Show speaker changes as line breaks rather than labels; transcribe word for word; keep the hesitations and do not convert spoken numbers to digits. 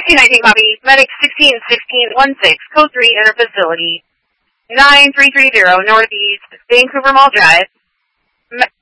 sixteen nineteen copy. Medic sixteen sixteen sixteen, code three, enter facility. nine three three zero Northeast Vancouver Mall Drive. Me-